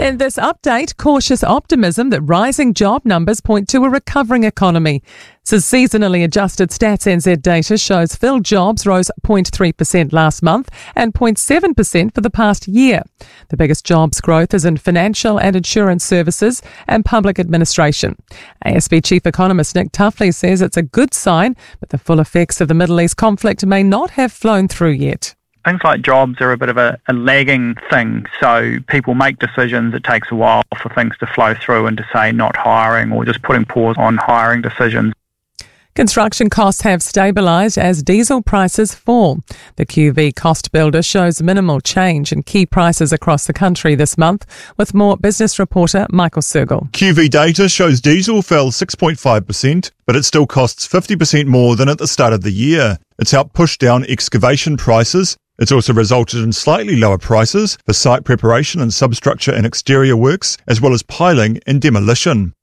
In this update, cautious optimism that rising job numbers point to a recovering economy. So seasonally adjusted Stats NZ data shows filled jobs rose 0.3% last month and 0.7% for the past year. The biggest jobs growth is in financial and insurance services and public administration. ASB Chief Economist Nick Tuffley says it's a good sign, but the full effects of the Middle East conflict may not have flown through yet. Things like jobs are a bit of a lagging thing, so people make decisions. It takes a while for things to flow through and to say not hiring or just putting pause on hiring decisions. Construction costs have stabilised as diesel prices fall. The QV Cost Builder shows minimal change in key prices across the country this month, with more business reporter Michael Sergel. QV data shows diesel fell 6.5%, but it still costs 50% more than at the start of the year. It's helped push down excavation prices. It's also resulted in slightly lower prices for site preparation and substructure and exterior works, as well as piling and demolition.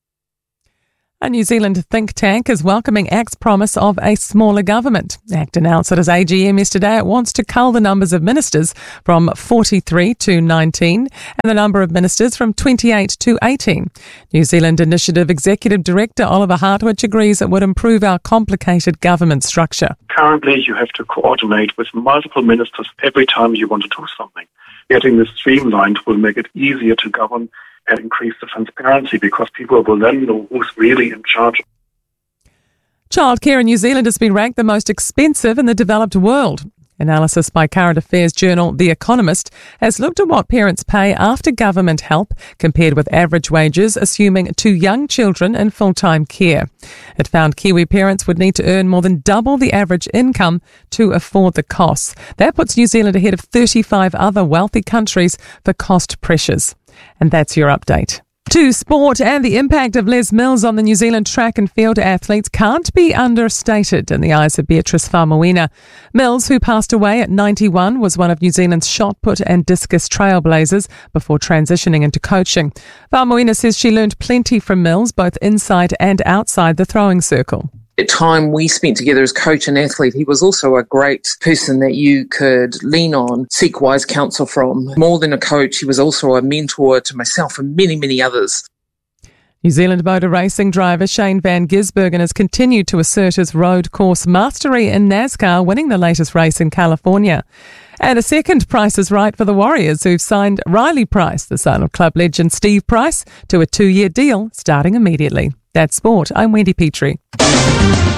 A New Zealand think tank is welcoming ACT's promise of a smaller government. ACT announced at its AGM yesterday it wants to cull the numbers of ministers from 43 to 19 and the number of ministers from 28 to 18. New Zealand Initiative Executive Director Oliver Hartwich agrees it would improve our complicated government structure. Currently, you have to coordinate with multiple ministers every time you want to do something. Getting this streamlined will make it easier to govern and increase the transparency because people will then know who's really in charge. Childcare in New Zealand has been ranked the most expensive in the developed world. Analysis by current affairs journal The Economist has looked at what parents pay after government help compared with average wages, assuming 2 young children in full-time care. It found Kiwi parents would need to earn more than double the average income to afford the costs. That puts New Zealand ahead of 35 other wealthy countries for cost pressures. And that's your update. To sport, and the impact of Les Mills on the New Zealand track and field athletes can't be understated in the eyes of Beatrice Faumuina. Mills, who passed away at 91, was one of New Zealand's shot put and discus trailblazers before transitioning into coaching. Faumuina says she learned plenty from Mills, both inside and outside the throwing circle. The time we spent together as coach and athlete, he was also a great person that you could lean on, seek wise counsel from. More than a coach, he was also a mentor to myself and many, many others. New Zealand motor racing driver Shane Van Gisbergen has continued to assert his road course mastery in NASCAR, winning the latest race in California. And a second Price is Right for the Warriors, who've signed Riley Price, the son of club legend Steve Price, to a 2-year deal starting immediately. That's sport. I'm Wendy Petrie.